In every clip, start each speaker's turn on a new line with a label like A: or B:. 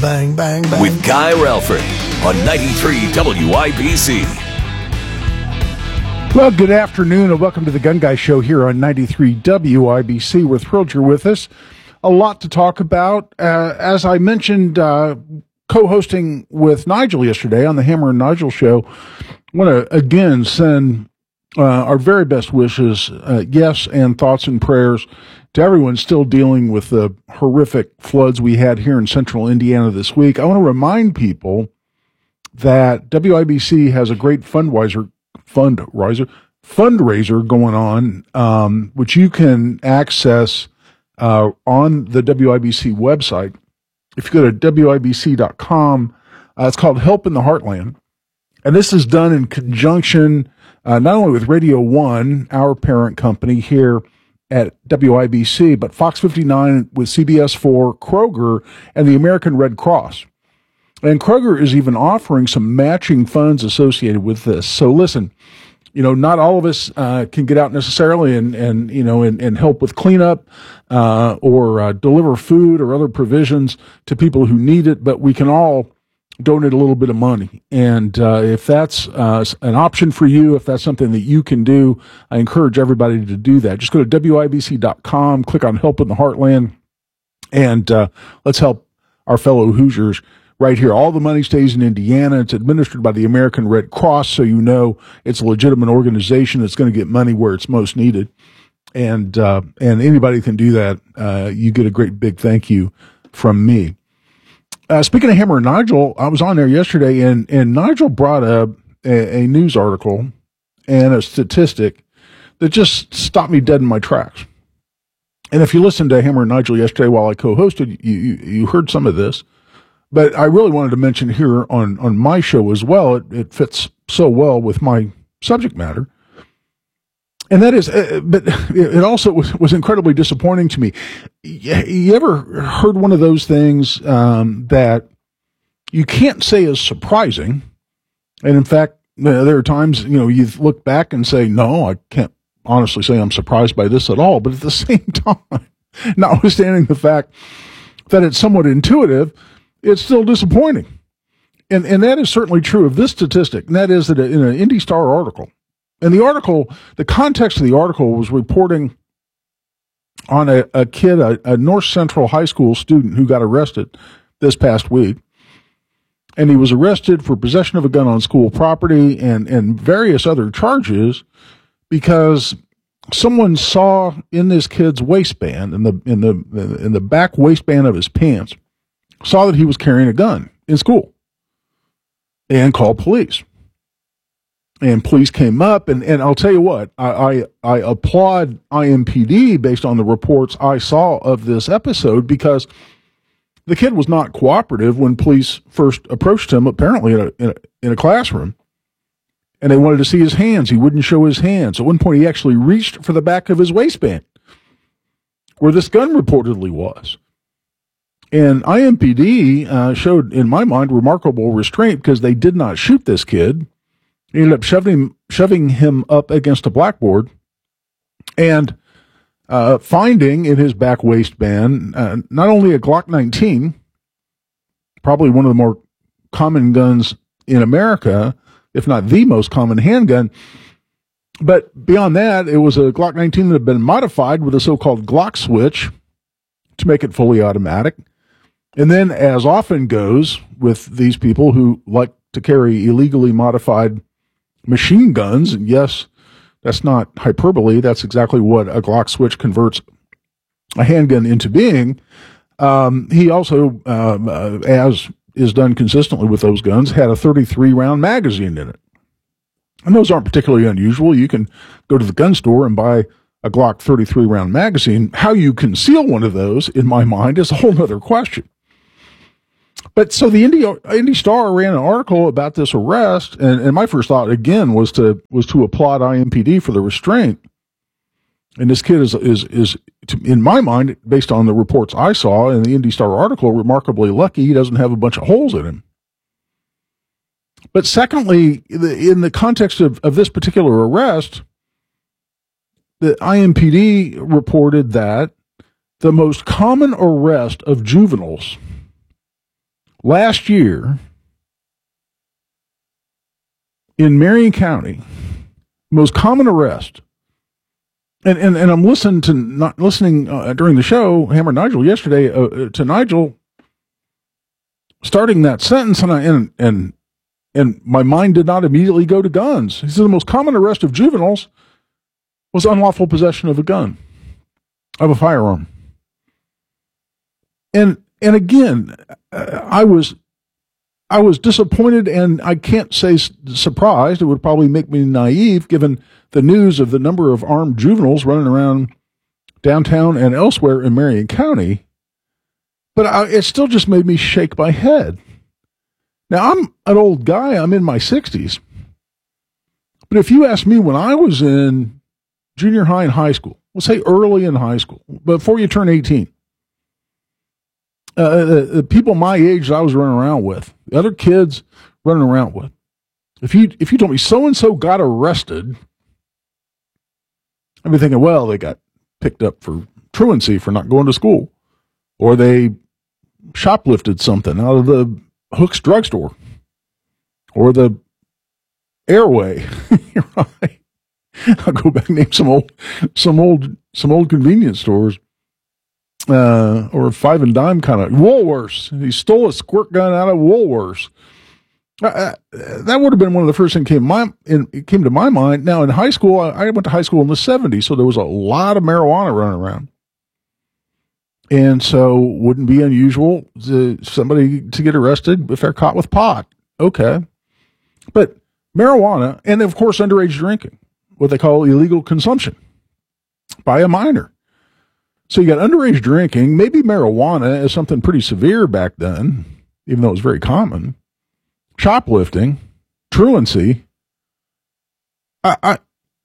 A: bang, bang, bang.
B: With Guy Relford on 93 WIBC.
C: Well, good afternoon and welcome to the Gun Guy Show here on 93 WIBC. We're thrilled you're with us. A lot to talk about. As I mentioned, co-hosting with Nigel yesterday on the Hammer and Nigel Show, I want to again send our very best wishes, yes, and thoughts and prayers to everyone still dealing with the horrific floods we had here in central Indiana this week. I want to remind people that WIBC has a great fundraiser going on, which you can access on the WIBC website. If you go to WIBC.com, it's called Help in the Heartland. And this is done in conjunction not only with Radio 1, our parent company here at WIBC, but Fox 59 with CBS 4, Kroger, and the American Red Cross. And Kroger is even offering some matching funds associated with this. So listen, not all of us can get out necessarily and help with cleanup or deliver food or other provisions to people who need it, but we can all donate a little bit of money. And if that's an option for you, if that's something that you can do, I encourage everybody to do that. Just go to WIBC.com, click on Help in the Heartland, and let's help our fellow Hoosiers right here. All the money stays in Indiana. It's administered by the American Red Cross, so you know it's a legitimate organization that's going to get money where it's most needed. And anybody can do that. You get a great big thank you from me. Speaking of Hammer and Nigel, I was on there yesterday, and Nigel brought up a news article and a statistic that just stopped me dead in my tracks. And if you listened to Hammer and Nigel yesterday while I co-hosted, you heard some of this. But I really wanted to mention here on my show as well. It fits so well with my subject matter. And that is, but it also was incredibly disappointing to me. You ever heard one of those things that you can't say is surprising? And in fact, there are times, you look back and say, no, I can't honestly say I'm surprised by this at all. But at the same time, notwithstanding the fact that it's somewhat intuitive, it's still disappointing. And that is certainly true of this statistic. And that is that in an Indy Star article, and the context of the article was reporting on a kid, a North Central High School student who got arrested this past week. And he was arrested for possession of a gun on school property and various other charges because someone saw in this kid's waistband, in the back waistband of his pants, saw that he was carrying a gun in school and called police. And police came up, and I'll tell you what, I applaud IMPD based on the reports I saw of this episode, because the kid was not cooperative when police first approached him, apparently in a classroom, and they wanted to see his hands. He wouldn't show his hands. At one point, he actually reached for the back of his waistband, where this gun reportedly was. And IMPD showed, in my mind, remarkable restraint, because they did not shoot this kid. He ended up shoving him up against a blackboard and finding in his back waistband not only a Glock 19, probably one of the more common guns in America, if not the most common handgun, but beyond that, it was a Glock 19 that had been modified with a so-called Glock switch to make it fully automatic. And then, as often goes with these people who like to carry illegally modified machine guns, and yes, that's not hyperbole, that's exactly what a Glock switch converts a handgun into being. He also, as is done consistently with those guns, had a 33-round magazine in it. And those aren't particularly unusual. You can go to the gun store and buy a Glock 33-round magazine. How you conceal one of those, in my mind, is a whole other question. But so the Indy Star ran an article about this arrest, and my first thought again was to applaud IMPD for the restraint. And this kid is in my mind, based on the reports I saw in the Indy Star article, remarkably lucky he doesn't have a bunch of holes in him. But secondly, in the context of this particular arrest, the IMPD reported that the most common arrest of juveniles last year in Marion County, most common arrest, and I'm listening during the show, Hammer Nigel yesterday, to Nigel starting that sentence, and my mind did not immediately go to guns. He said the most common arrest of juveniles was unlawful possession of a gun, of a firearm. And again, I was disappointed, and I can't say surprised. It would probably make me naive given the news of the number of armed juveniles running around downtown and elsewhere in Marion County. But it still just made me shake my head. Now, I'm an old guy. I'm in my 60s. But if you ask me when I was in junior high and high school, let's say early in high school, before you turn 18, the people my age that I was running around with, the other kids running around with, if you told me so-and-so got arrested, I'd be thinking, well, they got picked up for truancy for not going to school, or they shoplifted something out of the Hook's drugstore, or the Airway. Right. I'll go back and name some old convenience stores, or a five and dime kind of Woolworths. He stole a squirt gun out of Woolworths. That would have been one of the first things it came to my mind. Now, in high school, I went to high school in the 70s, so there was a lot of marijuana running around. And so wouldn't be unusual somebody to get arrested if they're caught with pot. Okay. But marijuana, and of course, underage drinking, what they call illegal consumption by a minor. So you got underage drinking, maybe marijuana is something pretty severe back then, even though it was very common. Shoplifting, truancy. The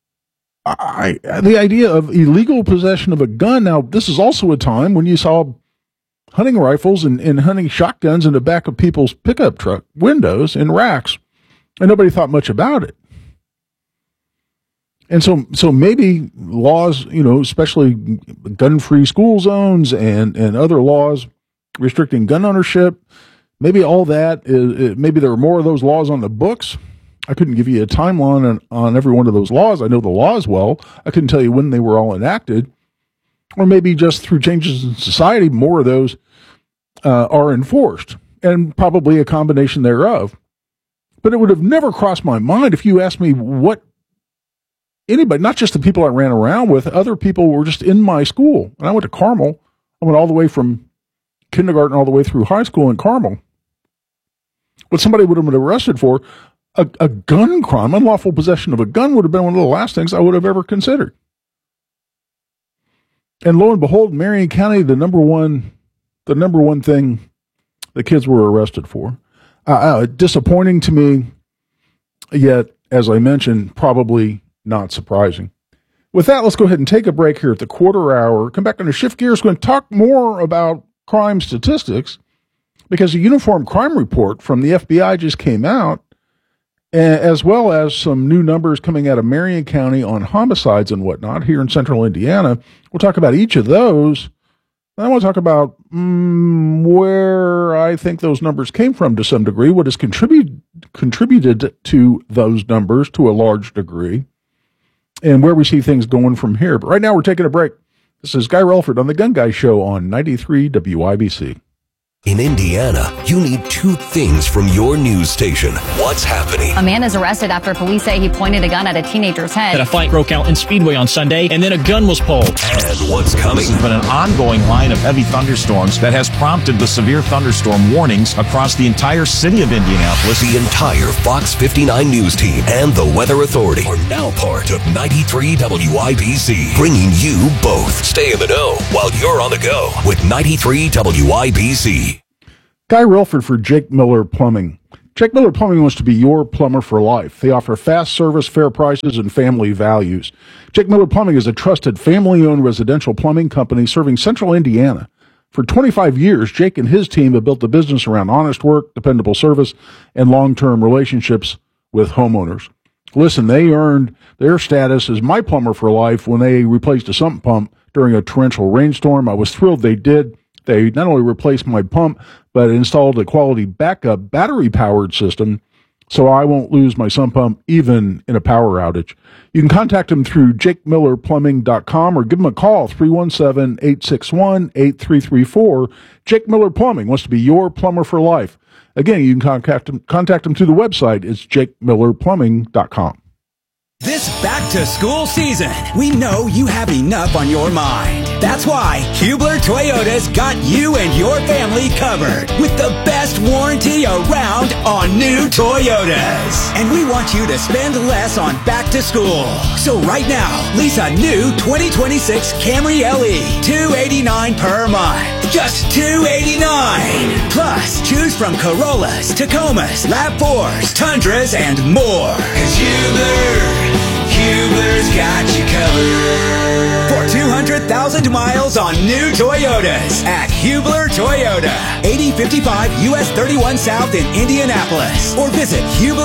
C: idea of illegal possession of a gun. Now, this is also a time when you saw hunting rifles and hunting shotguns in the back of people's pickup truck windows in racks, and nobody thought much about it. And so maybe laws, especially gun-free school zones and other laws restricting gun ownership, maybe all that maybe there are more of those laws on the books. I couldn't give you a timeline on every one of those laws. I know the laws well. I couldn't tell you when they were all enacted. Or maybe just through changes in society, more of those are enforced, and probably a combination thereof. But it would have never crossed my mind if you asked me what anybody, not just the people I ran around with, other people were just in my school. And I went to Carmel. I went all the way from kindergarten all the way through high school in Carmel. What somebody would have been arrested for, a gun crime, unlawful possession of a gun, would have been one of the last things I would have ever considered. And lo and behold, Marion County, the number one thing the kids were arrested for. Disappointing to me, yet, as I mentioned, probably not surprising. With that, let's go ahead and take a break here at the quarter hour. Come back on the Shift Gears. We're going to talk more about crime statistics, because a uniform crime report from the FBI just came out, as well as some new numbers coming out of Marion County on homicides and whatnot here in central Indiana. We'll talk about each of those. I want to talk about where I think those numbers came from to some degree, what has contributed to those numbers to a large degree, and where we see things going from here. But right now we're taking a break. This is Guy Relford on The Gun Guy Show on 93 WIBC.
B: In Indiana, you need two things from your news station. What's happening?
A: A man is arrested after police say he pointed a gun at a teenager's head.
D: A fight broke out in Speedway on Sunday, and then a gun was pulled.
B: And what's coming?
E: This has been an ongoing line of heavy thunderstorms that has prompted the severe thunderstorm warnings across the entire city of Indianapolis.
B: The entire Fox 59 news team and the Weather Authority are now part of 93 WIBC, bringing you both. Stay in the know while you're on the go with 93 WIBC.
C: Guy Relford for Jake Miller Plumbing. Jake Miller Plumbing wants to be your plumber for life. They offer fast service, fair prices, and family values. Jake Miller Plumbing is a trusted family-owned residential plumbing company serving central Indiana. For 25 years, Jake and his team have built a business around honest work, dependable service, and long-term relationships with homeowners. Listen, they earned their status as my plumber for life when they replaced a sump pump during a torrential rainstorm. I was thrilled they did. They not only replaced my pump, but installed a quality backup battery-powered system so I won't lose my sump pump even in a power outage. You can contact him through jakemillerplumbing.com or give him a call, 317-861-8334. Jake Miller Plumbing wants to be your plumber for life. Again, you can contact him through the website. It's jakemillerplumbing.com.
F: This back-to-school season, we know you have enough on your mind. That's why Hubler Toyota's got you and your family covered with the best warranty around on new Toyotas. And we want you to spend less on back-to-school. So right now, lease a new 2026 Camry LE, $289 per month. Just $289. Plus, choose from Corollas, Tacomas, RAV4s, Tundras, and more. 'Cause Hubler's got you covered. For 200,000 miles on new Toyotas at Hubler Toyota. 8055 US 31 South in Indianapolis. Or visit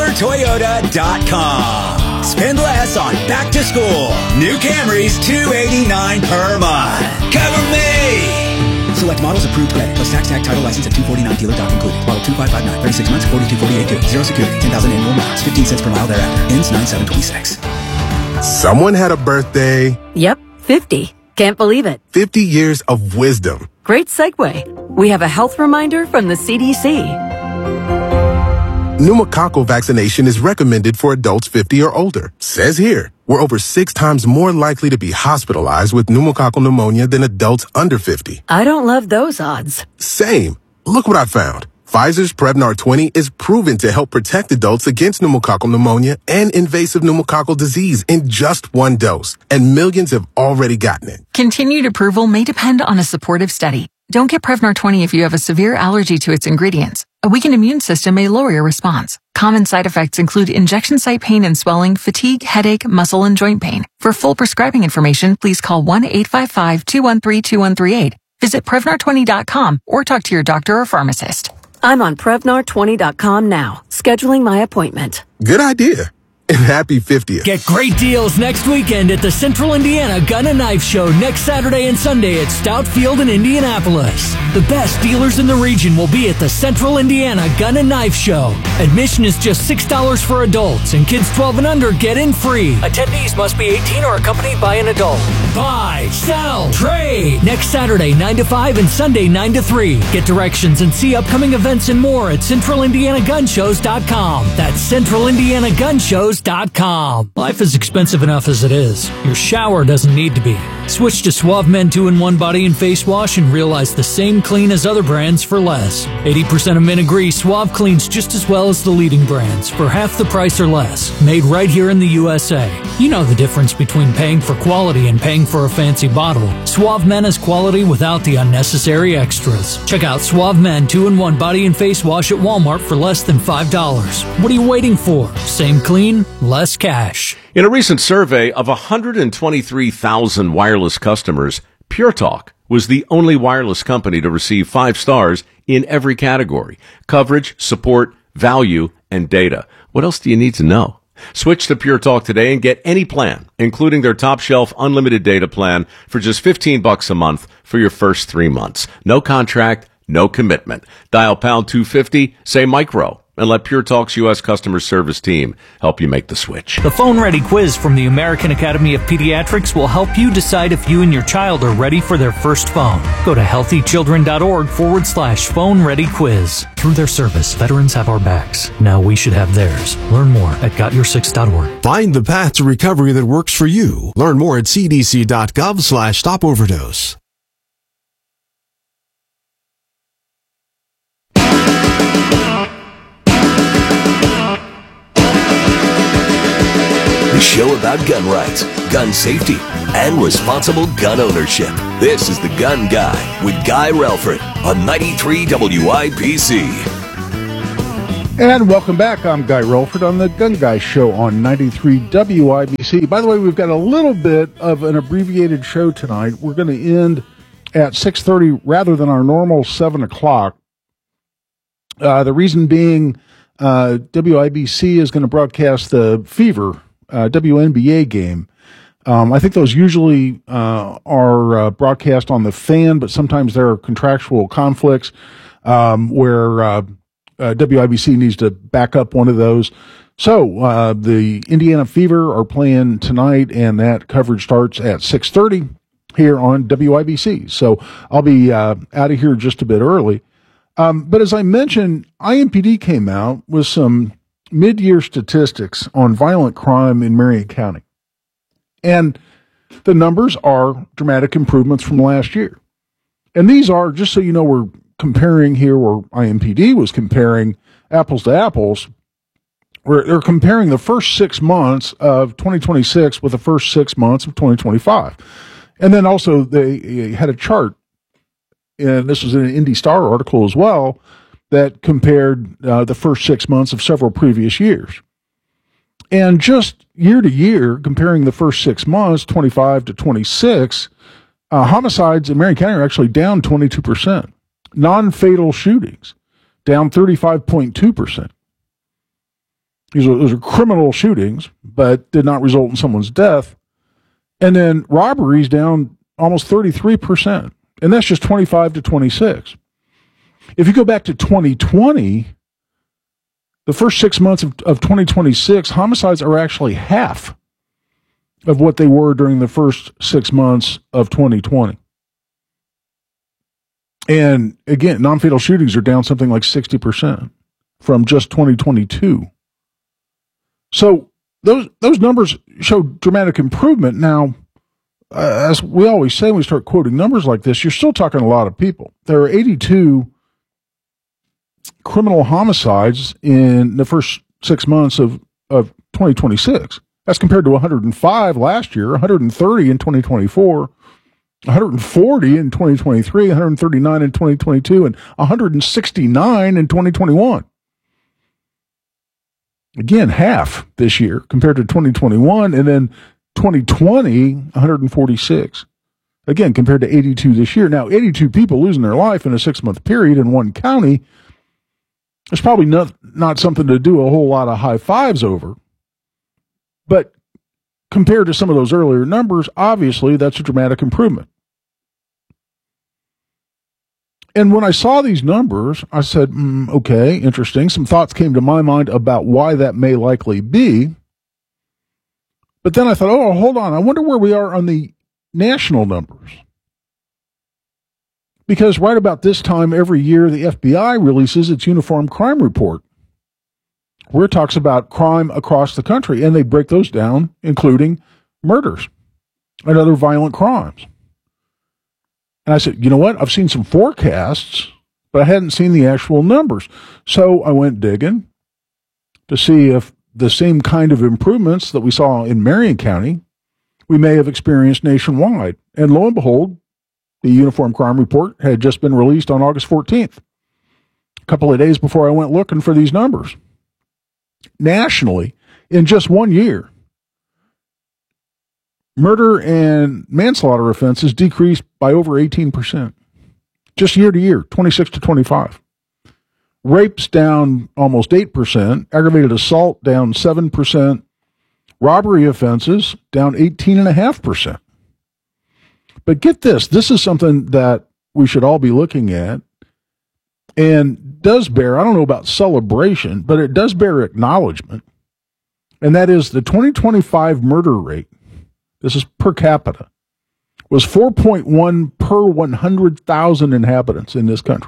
F: HublerToyota.com. Spend less on back to school. New Camrys, $289 per month. Cover me! Select models approved credit, plus tax, tag, title, license, and 249 dealer doc included. Model 2559, 36 months, 4248 due. Zero security, 10,000 annual miles, 15 cents per mile thereafter. Ends 9/7/26.
G: Someone had a birthday.
H: Yep, 50. Can't believe it.
G: 50 years of wisdom.
H: Great segue. We have a health reminder from the CDC.
G: Pneumococcal vaccination is recommended for adults 50 or older. Says here, we're over 6 times more likely to be hospitalized with pneumococcal pneumonia than adults under 50.
H: I don't love those odds.
G: Same. Look what I found. Pfizer's Prevnar 20 is proven to help protect adults against pneumococcal pneumonia and invasive pneumococcal disease in just 1 dose, and millions have already gotten it.
I: Continued approval may depend on a supportive study. Don't get Prevnar 20 if you have a severe allergy to its ingredients. A weakened immune system may lower your response. Common side effects include injection site pain and swelling, fatigue, headache, muscle, and joint pain. For full prescribing information, please call 1-855-213-2138. Visit Prevnar20.com or talk to your doctor or pharmacist.
H: I'm on Prevnar20.com now, scheduling my appointment.
G: Good idea. And happy 50th.
J: Get great deals next weekend at the Central Indiana Gun and Knife Show next Saturday and Sunday at Stout Field in Indianapolis. The best dealers in the region will be at the Central Indiana Gun and Knife Show. Admission is just $6 for adults, and kids 12 and under get in free. Attendees must be 18 or accompanied by an adult. Buy, sell, trade. Next Saturday 9 to 5 and Sunday 9 to 3. Get directions and see upcoming events and more at CentralIndianaGunShows.com. That's CentralIndianaGunShows.com. Life is expensive enough as it is. Your shower doesn't need to be. Switch to Suave Men 2-in-1 Body and Face Wash and realize the same clean as other brands for less. 80% of men agree Suave cleans just as well as the leading brands for half the price or less. Made right here in the USA. You know the difference between paying for quality and paying for a fancy bottle. Suave Men is quality without the unnecessary extras. Check out Suave Men 2-in-1 Body and Face Wash at Walmart for less than $5. What are you waiting for? Same clean, less cash.
K: In a recent survey of 123,000 wireless customers, Pure Talk was the only wireless company to receive 5 stars in every category: coverage, support, value, and data. What else do you need to know? Switch to Pure Talk today and get any plan, including their top shelf unlimited data plan, for just $15 a month for your first 3 months. No contract, no commitment. Dial pound 250, say micro, and let Pure Talk's U.S. customer service team help you make the switch.
D: The Phone Ready quiz from the American Academy of Pediatrics will help you decide if you and your child are ready for their first phone. Go to healthychildren.org/phone ready quiz. Through their service, veterans have our backs. Now we should have theirs. Learn more at gotyoursix.org.
L: Find the path to recovery that works for you. Learn more at cdc.gov/stopoverdose.
B: The show about gun rights, gun safety, and responsible gun ownership. This is The Gun Guy with Guy Relford on 93 WIBC.
C: And welcome back. I'm Guy Relford on The Gun Guy Show on 93 WIBC. By the way, we've got a little bit of an abbreviated show tonight. We're going to end at 6:30 rather than our normal 7 o'clock. The reason being, WIBC is going to broadcast the Fever WNBA game. I think those usually are broadcast on the Fan, but sometimes there are contractual conflicts. where WIBC needs to back up one of those. So the Indiana Fever are playing tonight, and that coverage starts at 6:30 here on WIBC. So I'll be out of here just a bit early. But as I mentioned, IMPD came out with some mid-year statistics on violent crime in Marion County. And the numbers are dramatic improvements from last year. And these are, just so you know, we're comparing here where IMPD was comparing apples to apples. They're comparing the first 6 months of 2026 with the first 6 months of 2025. And then also they had a chart, and this was in an Indy Star article as well, that compared the first 6 months of several previous years. And just year to year, comparing the first 6 months, 25 to 26, homicides in Marion County are actually down 22%. Non-fatal shootings, down 35.2%. Those are criminal shootings, but did not result in someone's death. And then robberies down almost 33%. And that's just 25 to 26. If you go back to 2020, the first 6 months of 2026, homicides are actually half of what they were during the first 6 months of 2020. And again, non-fatal shootings are down something like 60% from just 2022. So those numbers show dramatic improvement. Now, as we always say when we start quoting numbers like this, you're still talking a lot of people. There are 82 criminal homicides in the first 6 months of 2026. That's compared to 105 last year, 130 in 2024, 140 in 2023, 139 in 2022, and 169 in 2021. Again, half this year compared to 2021, and then 2020, 146. Again, compared to 82 this year. Now, 82 people losing their life in a 6-month period in one county, there's probably not something to do a whole lot of high fives over. But compared to some of those earlier numbers, obviously that's a dramatic improvement. And when I saw these numbers, I said, okay, interesting. Some thoughts came to my mind about why that may likely be. But then I thought, oh, hold on. I wonder where we are on the national numbers. Because right about this time every year, the FBI releases its Uniform Crime Report, where it talks about crime across the country, and they break those down, including murders and other violent crimes. And I said, you know what? I've seen some forecasts, but I hadn't seen the actual numbers. So I went digging to see if the same kind of improvements that we saw in Marion County, we may have experienced nationwide. And lo and behold, the Uniform Crime Report had just been released on August 14th, a couple of days before I went looking for these numbers. Nationally, in just 1 year, murder and manslaughter offenses decreased by over 18%. Just year to year, 26 to 25. Rapes down almost 8%. Aggravated assault down 7%. Robbery offenses down 18.5%. But get this, this is something that we should all be looking at and does bear, I don't know about celebration, but it does bear acknowledgement. And that is the 2025 murder rate, this is per capita, was 4.1 per 100,000 inhabitants in this country.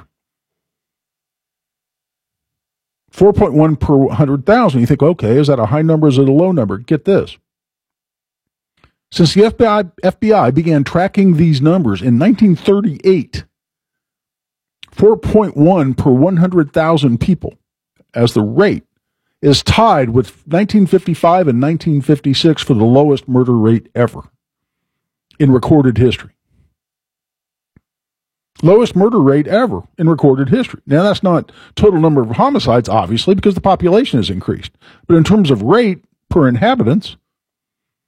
C: 4.1 per 100,000. You think, okay, is that a high number? Is it a low number? Get this. Since the FBI began tracking these numbers in 1938, 4.1 per 100,000 people as the rate is tied with 1955 and 1956 for the lowest murder rate ever in recorded history. Lowest murder rate ever in recorded history. Now, that's not total number of homicides, obviously, because the population has increased. But in terms of rate per inhabitants,